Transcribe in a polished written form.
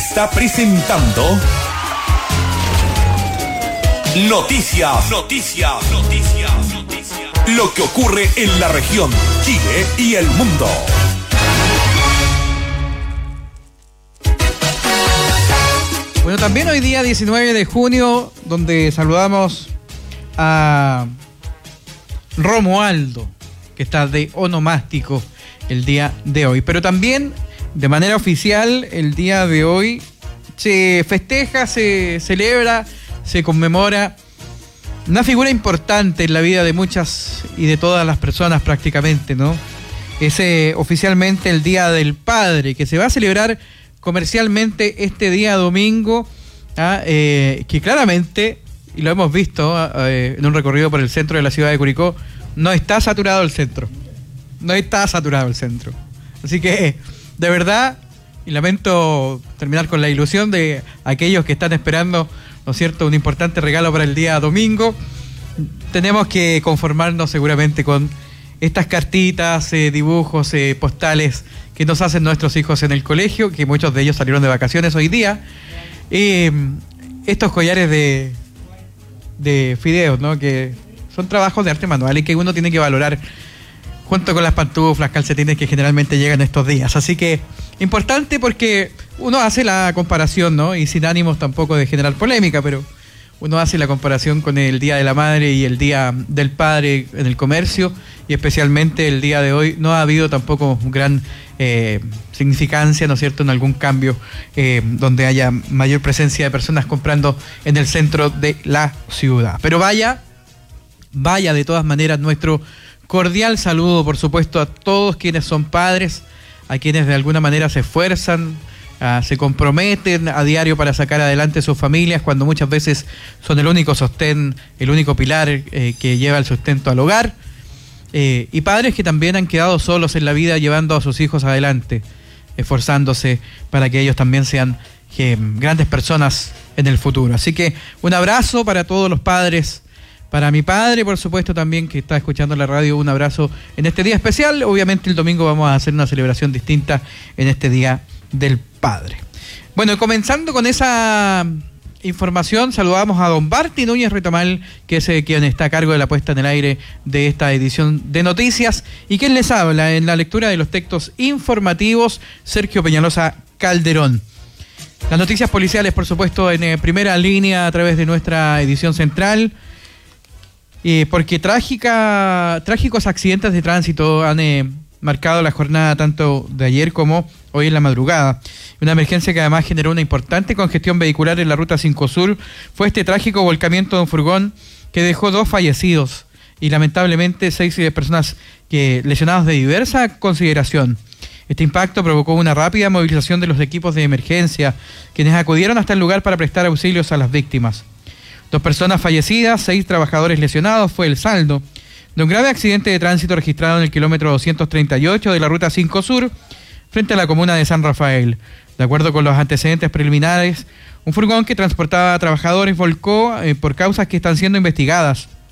está presentando Noticias. Lo que ocurre en la región, Chile y el mundo. Bueno, también hoy día 19 de junio, donde saludamos a Romualdo, que está de onomástico el día de hoy. Pero también, de manera oficial, el día de hoy se festeja, se celebra, se conmemora una figura importante en la vida de muchas y de todas las personas prácticamente, ¿no? Es oficialmente el Día del Padre, que se va a celebrar comercialmente este día domingo, que claramente, y lo hemos visto en un recorrido por el centro de la ciudad de Curicó, no está saturado el centro. Así que, de verdad, y lamento terminar con la ilusión de aquellos que están esperando, ¿no es cierto?, un importante regalo para el día domingo. Tenemos que conformarnos seguramente con estas cartitas, dibujos, postales que nos hacen nuestros hijos en el colegio, que muchos de ellos salieron de vacaciones hoy día. Estos collares de fideos, ¿no?, que son trabajos de arte manual y que uno tiene que valorar junto con las pantuflas, calcetines que generalmente llegan estos días. Así que importante porque uno hace la comparación, ¿no?, y sin ánimos tampoco de generar polémica, pero uno hace la comparación con el Día de la Madre y el Día del Padre en el comercio, y especialmente el día de hoy no ha habido tampoco gran significancia, ¿no es cierto?, en algún cambio donde haya mayor presencia de personas comprando en el centro de la ciudad. Pero vaya de todas maneras nuestro cordial saludo, por supuesto, a todos quienes son padres, a quienes de alguna manera se esfuerzan, se comprometen a diario para sacar adelante sus familias, cuando muchas veces son el único sostén, el único pilar que lleva el sustento al hogar, y padres que también han quedado solos en la vida llevando a sus hijos adelante, esforzándose para que ellos también sean grandes personas en el futuro. Así que un abrazo para todos los padres. Para mi padre, por supuesto, también, que está escuchando la radio, un abrazo en este día especial. Obviamente el domingo vamos a hacer una celebración distinta en este Día del Padre. Bueno, comenzando con esa información, saludamos a don Barty Núñez Retamal, que es quien está a cargo de la puesta en el aire de esta edición de noticias, y quien les habla en la lectura de los textos informativos, Sergio Peñalosa Calderón. Las noticias policiales, por supuesto, en primera línea a través de nuestra edición central. Porque trágicos accidentes de tránsito han marcado la jornada tanto de ayer como hoy en la madrugada. Una emergencia que además generó una importante congestión vehicular en la Ruta 5 Sur fue este trágico volcamiento de un furgón que dejó 2 fallecidos y lamentablemente 6 personas lesionadas de diversa consideración. Este impacto provocó una rápida movilización de los equipos de emergencia, quienes acudieron hasta el lugar para prestar auxilios a las víctimas. 2 personas fallecidas, 6 trabajadores lesionados fue el saldo de un grave accidente de tránsito registrado en el kilómetro 238 de la Ruta 5 Sur, frente a la comuna de San Rafael. De acuerdo con los antecedentes preliminares, un furgón que transportaba a trabajadores volcó por causas que están siendo investigadas.